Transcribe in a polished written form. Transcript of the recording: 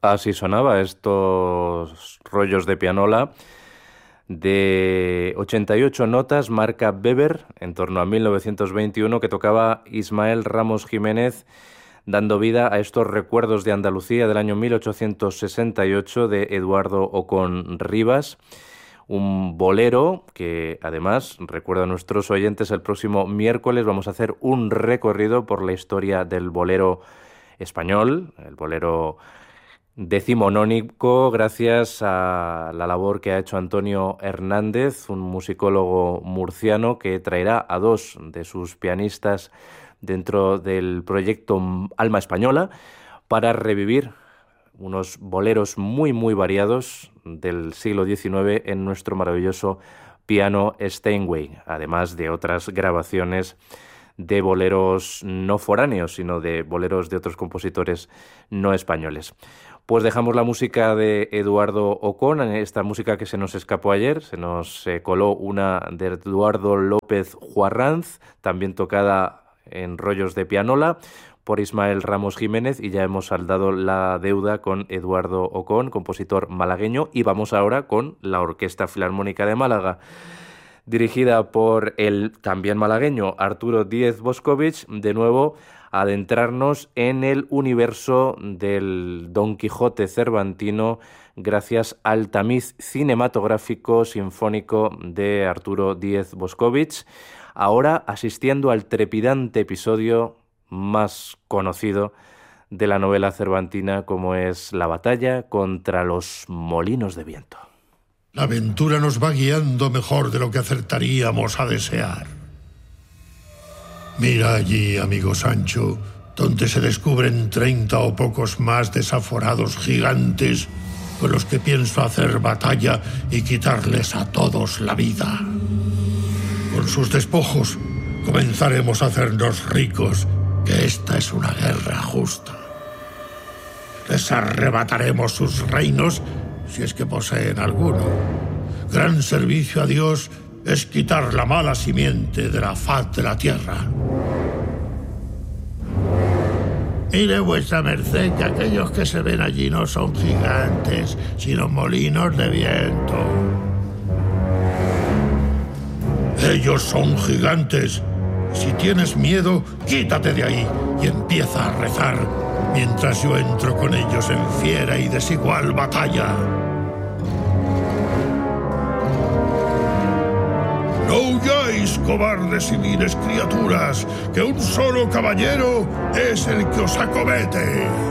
Así sonaba estos rollos de pianola de 88 notas, marca Weber, en torno a 1921, que tocaba Ismael Ramos Jiménez, dando vida a estos recuerdos de Andalucía del año 1868 de Eduardo Ocón Rivas. Un bolero que, además, recuerdo a nuestros oyentes, el próximo miércoles vamos a hacer un recorrido por la historia del bolero español, el bolero decimonónico, gracias a la labor que ha hecho Antonio Hernández, un musicólogo murciano que traerá a dos de sus pianistas dentro del proyecto Alma Española para revivir unos boleros muy variados del siglo XIX en nuestro maravilloso piano Steinway, además de otras grabaciones de boleros no foráneos, sino de boleros de otros compositores no españoles. Pues dejamos la música de Eduardo Ocón, esta música que se nos escapó ayer, se nos coló una de Eduardo López Juarranz, también tocada en rollos de pianola por Ismael Ramos Jiménez, y ya hemos saldado la deuda con Eduardo Ocón, compositor malagueño, y vamos ahora con la Orquesta Filarmónica de Málaga, dirigida por el también malagueño Arturo Díez Boscovich, de nuevo adentrarnos en el universo del Don Quijote cervantino gracias al tamiz cinematográfico sinfónico de Arturo Díez Boscovich, ahora asistiendo al trepidante episodio más conocido de la novela cervantina, como es la batalla contra los molinos de viento. La aventura nos va guiando mejor de lo que acertaríamos a desear. Mira allí, amigo Sancho, donde se descubren 30 o pocos más desaforados gigantes con los que pienso hacer batalla y quitarles a todos la vida. Con sus despojos comenzaremos a hacernos ricos, que esta es una guerra justa. Les arrebataremos sus reinos, si es que poseen alguno. Gran servicio a Dios es quitar la mala simiente de la faz de la tierra. Mire vuestra merced que aquellos que se ven allí no son gigantes, sino molinos de viento. Ellos son gigantes. Si tienes miedo, quítate de ahí y empieza a rezar, mientras yo entro con ellos en fiera y desigual batalla. No huyáis, cobardes y viles criaturas, que un solo caballero es el que os acomete.